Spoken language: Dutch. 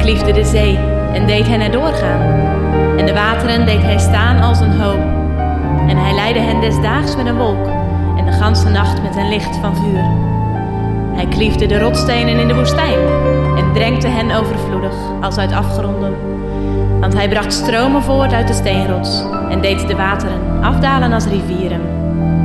kliefde de zee en deed hen erdoor gaan. En de wateren deed hij staan als een hoop. En hij leidde hen des daags met een wolk en de ganse nacht met een licht van vuur. Hij kliefde de rotsstenen in de woestijn en drenkte hen overvloedig als uit afgronden. Want hij bracht stromen voort uit de steenrots en deed de wateren afdalen als rivieren.